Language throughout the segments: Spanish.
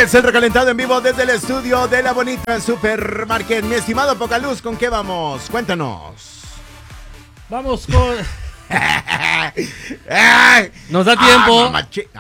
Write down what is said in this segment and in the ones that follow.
Es el recalentado en vivo desde el estudio de la bonita Supermarket. Mi estimado Pocaluz, ¿con qué vamos? Cuéntanos. Vamos con... Nos da tiempo.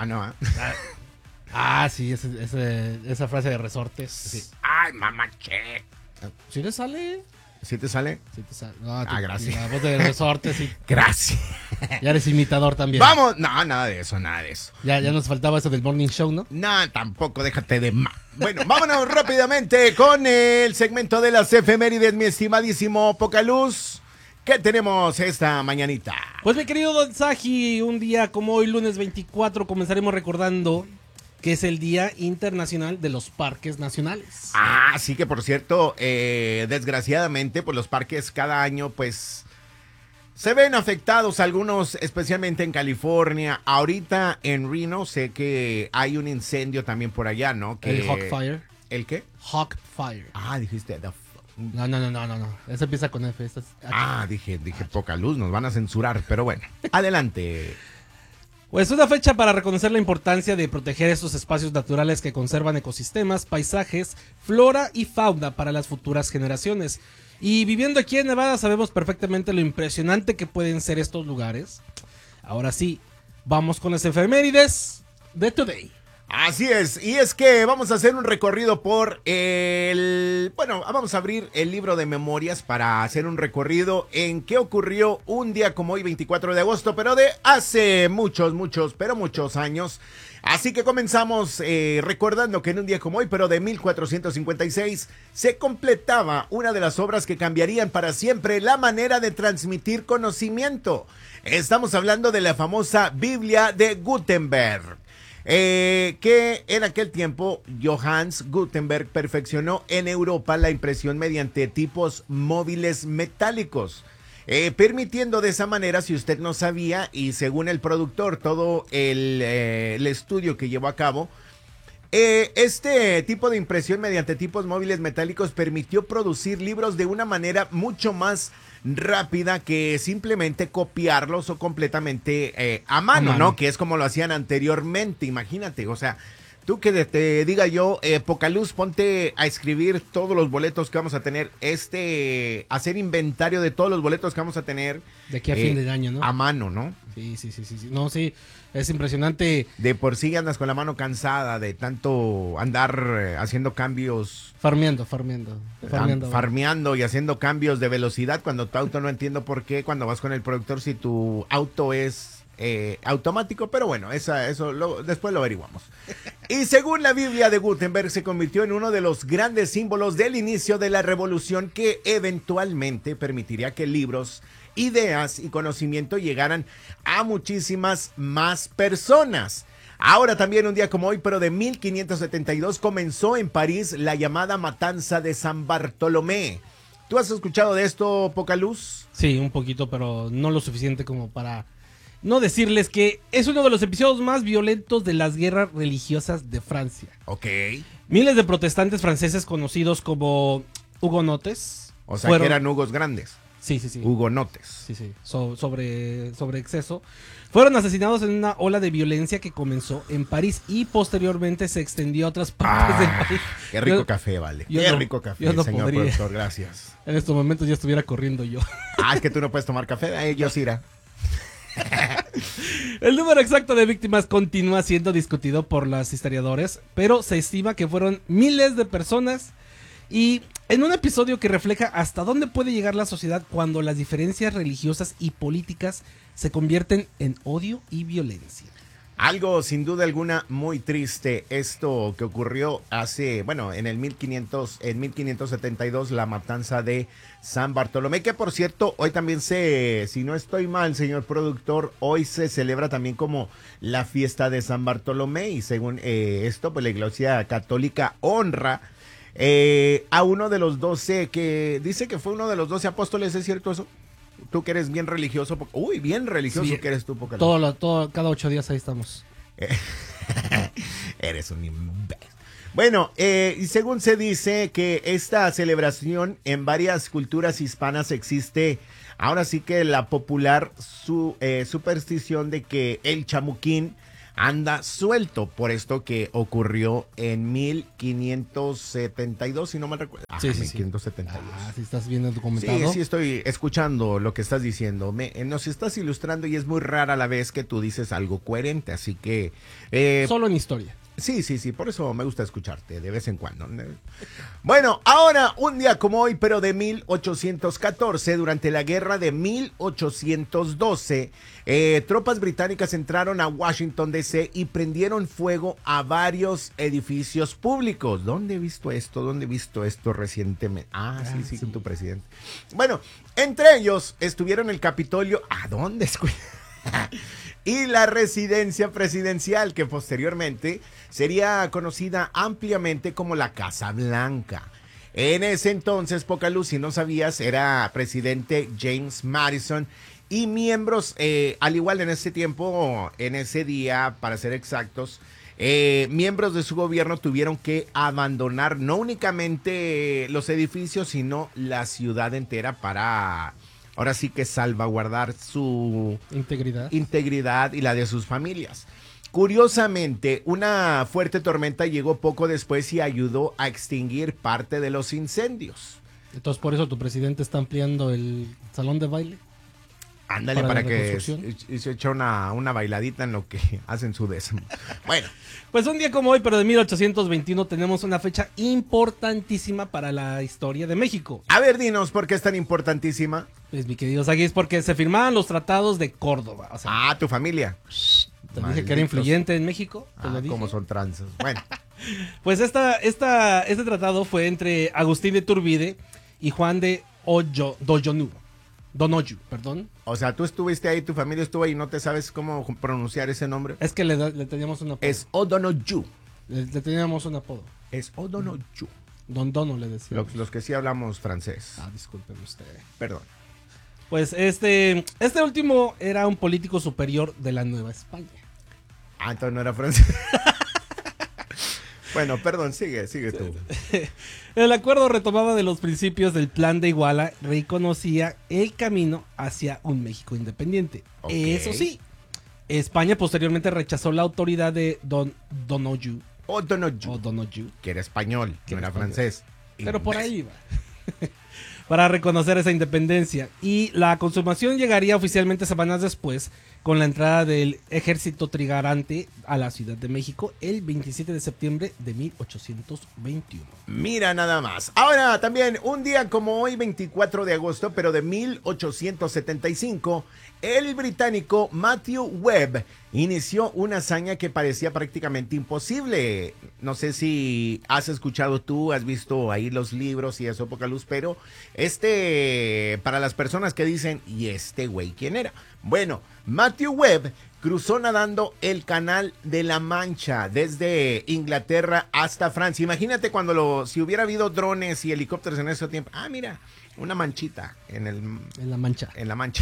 Sí, esa frase de resortes. Sí. Ay, mamache. ¿Sí le sale? ¿Sí te sale? Sí te sale. No, gracias. La voz de resortes, sí. Gracias. Ya eres imitador también. Vamos. No, nada de eso. Ya nos faltaba eso del morning show, ¿no? No, tampoco, déjate de Bueno, vámonos rápidamente con el segmento de las efemérides, mi estimadísimo Pocaluz. ¿Qué tenemos esta mañanita? Pues mi querido Don Saji, un día como hoy, lunes 24, comenzaremos recordando que es el Día Internacional de los Parques Nacionales. Sí que por cierto, desgraciadamente, pues los parques cada año, pues, se ven afectados, algunos especialmente en California. Ahorita en Reno sé que hay un incendio también por allá, ¿no? El Hawk Fire. ¿El qué? Hawk Fire. Dijiste... No. Eso empieza con F. Dije poca luz, nos van a censurar, pero bueno, adelante. Pues una fecha para reconocer la importancia de proteger estos espacios naturales que conservan ecosistemas, paisajes, flora y fauna para las futuras generaciones. Y viviendo aquí en Nevada sabemos perfectamente lo impresionante que pueden ser estos lugares. Ahora sí, vamos con las efemérides de Today. Así es, y es que vamos a hacer un recorrido por vamos a abrir el libro de memorias para hacer un recorrido en qué ocurrió un día como hoy, 24 de agosto, pero de hace muchos años. Así que comenzamos recordando que en un día como hoy, pero de 1456, se completaba una de las obras que cambiarían para siempre la manera de transmitir conocimiento. Estamos hablando de la famosa Biblia de Gutenberg. Que en aquel tiempo Johannes Gutenberg perfeccionó en Europa la impresión mediante tipos móviles metálicos, permitiendo de esa manera, si usted no sabía, y según el productor, todo el estudio que llevó a cabo, este tipo de impresión mediante tipos móviles metálicos permitió producir libros de una manera mucho más rápida que simplemente copiarlos o completamente a mano, ¿no? Que es como lo hacían anteriormente, imagínate, o sea, tú que te diga yo, Pocaluz, ponte a escribir todos los boletos que vamos a tener, hacer inventario de todos los boletos que vamos a tener. De aquí a fin de año, ¿no? A mano, ¿no? Sí. No, sí, es impresionante. De por sí andas con la mano cansada de tanto andar haciendo cambios. Farmeando. Farmeando y haciendo cambios de velocidad cuando tu auto, no entiendo por qué, cuando vas con el productor, si tu auto es automático, pero bueno, eso después lo averiguamos. Y según la Biblia de Gutenberg, se convirtió en uno de los grandes símbolos del inicio de la revolución que eventualmente permitiría que libros, ideas y conocimiento llegaran a muchísimas más personas. Ahora también un día como hoy, pero de 1572, comenzó en París la llamada Matanza de San Bartolomé. ¿Tú has escuchado de esto, Pocaluz? Sí, un poquito, pero no lo suficiente como para no decirles que es uno de los episodios más violentos de las guerras religiosas de Francia. Ok. Miles de protestantes franceses conocidos como hugonotes. O sea, que eran hugos grandes. Sí. Hugonotes. Sí. Sobre exceso. Fueron asesinados en una ola de violencia que comenzó en París y posteriormente se extendió a otras partes del país. Qué rico café, vale. Qué rico café, señor productor, gracias. En estos momentos ya estuviera corriendo yo. Es que tú no puedes tomar café, yo sí irá. El número exacto de víctimas continúa siendo discutido por los historiadores, pero se estima que fueron miles de personas. Y en un episodio que refleja hasta dónde puede llegar la sociedad cuando las diferencias religiosas y políticas se convierten en odio y violencia. Algo sin duda alguna muy triste, esto que ocurrió en el 1572, la matanza de San Bartolomé, que por cierto, hoy también si no estoy mal, señor productor, hoy se celebra también como la fiesta de San Bartolomé, y según esto, pues la Iglesia Católica honra a uno de los 12, que dice que fue uno de los 12 apóstoles, ¿es cierto eso? Tú que eres bien religioso, bien religioso sí, que eres tú, Pocaluz. Cada 8 días ahí estamos. Eres un imbécil. Bueno, y según se dice que esta celebración en varias culturas hispanas existe, ahora sí que la popular superstición de que el chamuquín anda suelto por esto que ocurrió en 1572, si no me recuerdo. Sí, sí, 1572. sí estás viendo documentado. Sí, sí, estoy escuchando lo que estás diciendo. Nos estás ilustrando y es muy rara la vez que tú dices algo coherente, así que... Solo en historia. Sí, sí, sí, por eso me gusta escucharte de vez en cuando. Bueno, ahora, un día como hoy, pero de 1814, durante la guerra de 1812, tropas británicas entraron a Washington, D.C. y prendieron fuego a varios edificios públicos. ¿Dónde he visto esto? ¿Dónde he visto esto recientemente? Sí, con tu presidente. Bueno, entre ellos estuvieron el Capitolio. ¿A dónde? Y la residencia presidencial, que posteriormente sería conocida ampliamente como la Casa Blanca. En ese entonces, poca luz, si no sabías, era presidente James Madison y miembros, al igual en ese tiempo, en ese día, para ser exactos, miembros de su gobierno tuvieron que abandonar no únicamente los edificios, sino la ciudad entera para... ahora sí que salvaguardar su integridad y la de sus familias. Curiosamente, una fuerte tormenta llegó poco después y ayudó a extinguir parte de los incendios. Entonces, por eso tu presidente está ampliando el salón de baile. Ándale, para que se eche una bailadita en lo que hacen su décimo. Bueno. Pues un día como hoy, pero de 1821, tenemos una fecha importantísima para la historia de México. A ver, dinos, ¿por qué es tan importantísima? Pues, mi querido Sagui, es porque se firmaban los tratados de Córdoba. O sea, tu familia. Te dije que era influyente en México. Te lo dije. Cómo son tranzas. Bueno. Pues este tratado fue entre Agustín de Iturbide y Juan de Donoyu, perdón. O sea, tú estuviste ahí, tu familia estuvo ahí y no te sabes cómo pronunciar ese nombre. Es que le teníamos un apodo. Es O'Donoghue. Le teníamos un apodo. Es O'Donoghue. Don Dono le decíamos. Los que sí hablamos francés. Disculpen usted. Perdón. Pues este último era un político superior de la Nueva España. Entonces no era francés. Bueno, perdón, sigue tú. El acuerdo retomaba de los principios del Plan de Iguala, reconocía el camino hacia un México independiente. Okay. Eso sí, España posteriormente rechazó la autoridad de Donoghue. O'Donoghue. Que era español, que no era francés. Pero por ahí va. Para reconocer esa independencia. Y la consumación llegaría oficialmente semanas después, con la entrada del ejército trigarante a la Ciudad de México el 27 de septiembre de 1821. Mira nada más. Ahora también, un día como hoy, 24 de agosto, pero de 1875, el británico Matthew Webb inició una hazaña que parecía prácticamente imposible. No sé si has escuchado tú, has visto ahí los libros y eso, poca luz, pero para las personas que dicen, ¿y este güey quién era? Bueno, Matthew Webb cruzó nadando el Canal de la Mancha desde Inglaterra hasta Francia. Imagínate si hubiera habido drones y helicópteros en ese tiempo. Mira, una manchita en la mancha. En la mancha.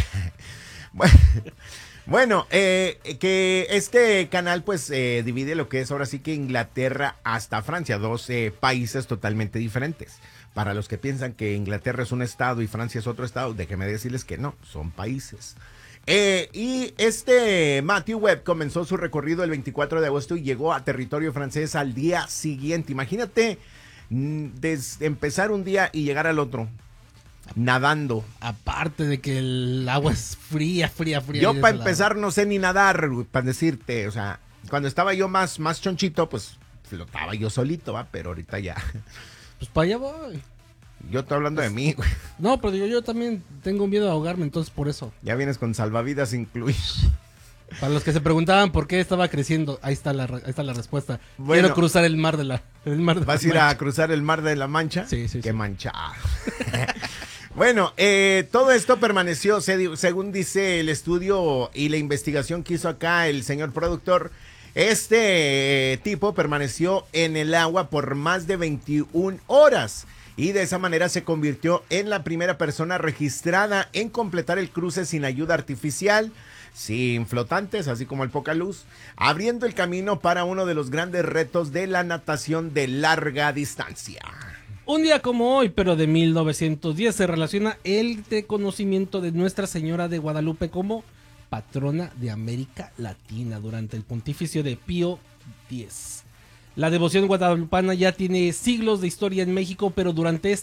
Bueno, que este canal pues divide lo que es ahora sí que Inglaterra hasta Francia, dos países totalmente diferentes. Para los que piensan que Inglaterra es un estado y Francia es otro estado, déjenme decirles que no, son países. Y Matthew Webb comenzó su recorrido el 24 de agosto y llegó a territorio francés al día siguiente. Imagínate empezar un día y llegar al otro. Nadando. Aparte de que el agua es fría. Yo para empezar no sé ni nadar, para decirte, o sea, cuando estaba yo más chonchito, pues flotaba yo solito, ¿va? Pero ahorita ya. Pues para allá voy. Yo estoy hablando de mí, güey. No, pero yo también tengo miedo de ahogarme, entonces por eso. Ya vienes con salvavidas incluidos. Para los que se preguntaban por qué estaba creciendo, ahí está la respuesta. Bueno, quiero cruzar el mar de la ¿vas a ir a cruzar el mar de la Mancha? Sí. Qué manchado. Bueno, todo esto permaneció, según dice el estudio y la investigación que hizo acá el señor productor, tipo permaneció en el agua por más de 21 horas y de esa manera se convirtió en la primera persona registrada en completar el cruce sin ayuda artificial, sin flotantes, así como el poca luz, abriendo el camino para uno de los grandes retos de la natación de larga distancia. Un día como hoy, pero de 1910, se relaciona el reconocimiento de Nuestra Señora de Guadalupe como patrona de América Latina durante el pontificio de Pío X. La devoción guadalupana ya tiene siglos de historia en México, pero durante